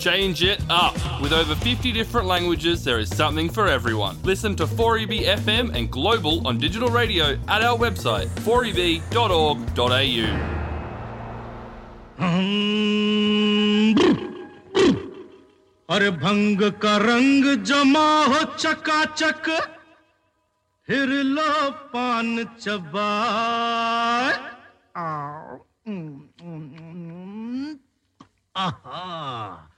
Change it up. With over 50 different languages, there is something for everyone. Listen to 4EB FM and Global on digital radio at our website, 4eb.org.au. अरे भंग का रंग जमा हो चकाचक फिर लो पान चबाए आहा